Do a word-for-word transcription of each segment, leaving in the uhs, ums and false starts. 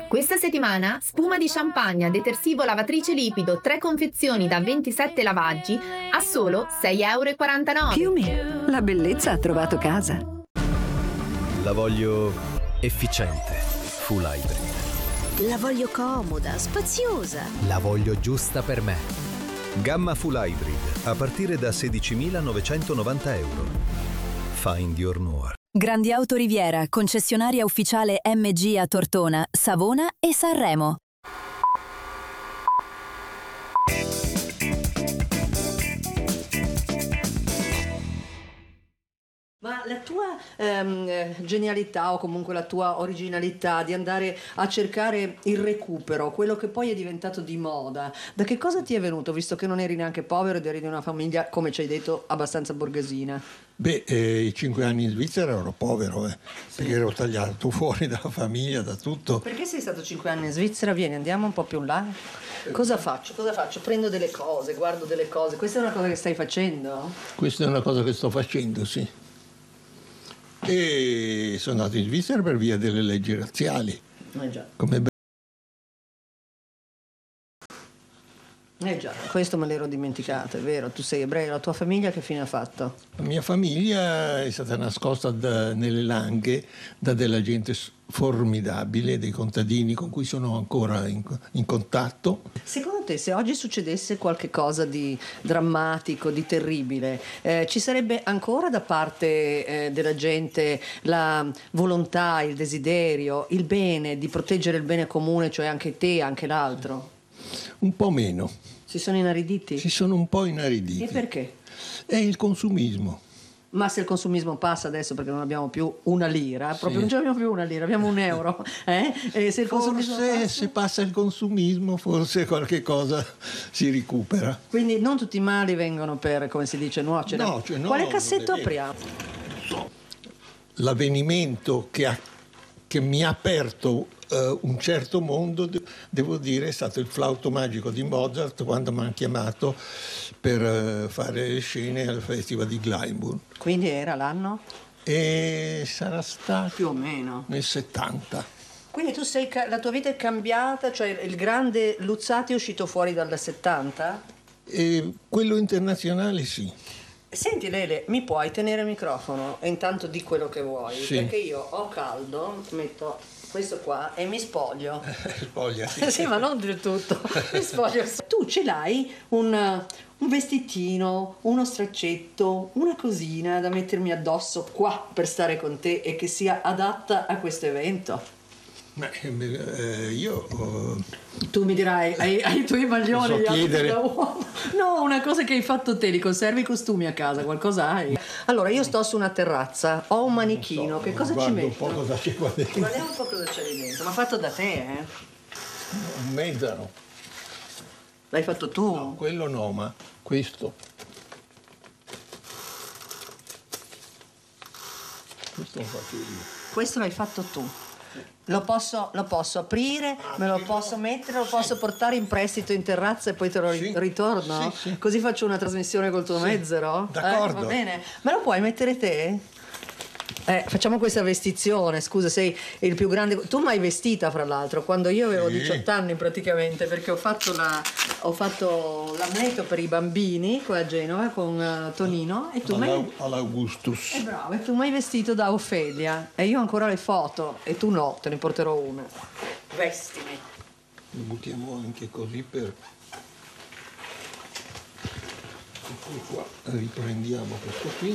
Questa settimana spuma di Champagne, detersivo lavatrice liquido, tre confezioni da ventisette lavaggi a solo sei e quarantanove euro. Fiumi, la bellezza ha trovato casa. La voglio efficiente, full hybrid. La voglio comoda, spaziosa. La voglio giusta per me. Gamma full hybrid a partire da sedicimilanovecentonovanta euro. Find your Noir. Grandi Auto Riviera, concessionaria ufficiale M G a Tortona, Savona e Sanremo. Ma la tua ehm, genialità o comunque la tua originalità di andare a cercare il recupero, quello che poi è diventato di moda, da che cosa ti è venuto, visto che non eri neanche povero ed eri di una famiglia, come ci hai detto, abbastanza borghesina? Beh, eh, i cinque anni in Svizzera ero povero, eh, sì. Perché ero tagliato fuori dalla famiglia, da tutto. Perché sei stato cinque anni in Svizzera? Vieni, andiamo un po' più in là. Cosa faccio? Cosa faccio? Prendo delle cose, guardo delle cose. Questa è una cosa che stai facendo? Questa è una cosa che sto facendo, sì. E sono andato in Svizzera per via delle leggi razziali. Eh già. Come Eh già, questo me l'ero dimenticato, è vero, tu sei ebreo, la tua famiglia che fine ha fatto? La mia famiglia è stata nascosta da, nelle Langhe da della gente formidabile, dei contadini con cui sono ancora in, in contatto. Secondo te, se oggi succedesse qualche cosa di drammatico, di terribile, eh, ci sarebbe ancora da parte eh, della gente la volontà, il desiderio, il bene, di proteggere il bene comune, cioè anche te, anche l'altro? Un po' meno. Si sono inariditi? Si sono un po' inariditi. E perché? È il consumismo. Ma se il consumismo passa adesso perché non abbiamo più una lira, sì. proprio non abbiamo più una lira, abbiamo un euro. Eh? E se il consumismo forse passa... se passa il consumismo, forse qualche cosa si recupera. Quindi non tutti i mali vengono per, come si dice, nuocere. No, cioè no, quale cassetto apriamo? L'avvenimento che, ha, che mi ha aperto uh, un certo mondo, de- devo dire, è stato il flauto magico di Mozart, quando mi hanno chiamato per uh, fare le scene al Festival di Glyndebourne. Quindi era l'anno? E sarà stato più o meno nel settanta. Quindi tu sei, la tua vita è cambiata, cioè il grande Luzzati è uscito fuori dal settanta? E quello internazionale sì. Senti Lele, mi puoi tenere il microfono e intanto di quello che vuoi? Sì. Perché io ho caldo, metto questo qua e mi spoglio. Spoglia. Sì, ma non del tutto. Mi spoglio. Tu ce l'hai un, un vestitino, uno straccetto, una cosina da mettermi addosso qua per stare con te e che sia adatta a questo evento? Ma eh, io uh, tu mi dirai ai, ai tuoi maglioni so chiedere. Da uomo. No, una cosa che hai fatto te, li conservi i costumi a casa, qualcosa hai? Allora io sto su una terrazza, ho un manichino, so, che cosa ci metto? un po' cosa c'è qua dentro. Guardiamo un po' cosa c'è lì dentro, ma fatto da te, eh? Un mezzano. L'hai fatto tu? No, quello no, ma questo. Questo lo faccio io. Questo l'hai fatto tu. Lo posso, lo posso aprire, me lo posso mettere, lo posso portare in prestito in terrazza e poi te lo Sì. ritorno? Sì, sì. Così faccio una trasmissione col tuo Sì. mezzero? D'accordo. Eh, va bene. Me lo puoi mettere te? Eh, facciamo questa vestizione, scusa, sei il più grande. Tu mi hai vestita, fra l'altro, quando io avevo Sì. diciotto anni praticamente, perché ho fatto la ho fatto l'amleto per i bambini qua a Genova con uh, Tonino e tu mi hai all'Augustus. Eh, bravo, e tu mi hai vestito da Ofelia e io ho ancora le foto e tu no, te ne porterò una. Vestimi. Lo buttiamo anche così per. E qua riprendiamo questo qui.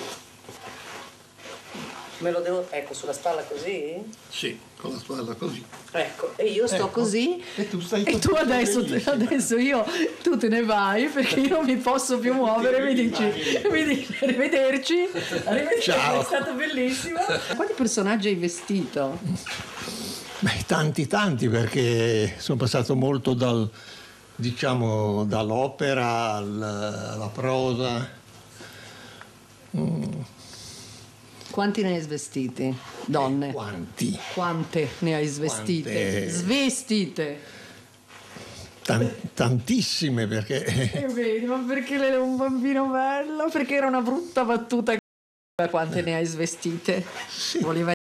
Me lo devo, ecco, sulla spalla così? Sì, con la spalla così. Ecco, e io sto Ecco. così. E tu stai E tu adesso, adesso io, tu te ne vai perché io non mi posso più muovere, mi dici, mi dici arrivederci, arrivederci, Ciao. è stato bellissimo. Quali personaggi hai vestito? Beh, tanti tanti, perché sono passato molto dal, diciamo, dall'opera al- alla prosa. Mm. Quanti ne hai svestiti? Donne? Quanti? Quante ne hai svestite? Quante? Svestite! Tan- tantissime, perché E vedi, ma perché lei era un bambino bello? Perché era una brutta battuta. Quante ne hai svestite? sì. Voleva